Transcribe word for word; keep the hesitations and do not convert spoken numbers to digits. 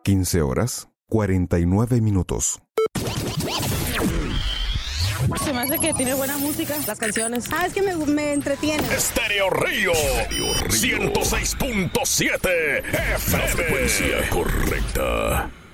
quince horas, cuarenta y nueve minutos. Se me hace que tiene buena música, las canciones. Ah, es que me, me entretiene. Estéreo Río, ciento seis punto siete F M. La frecuencia correcta.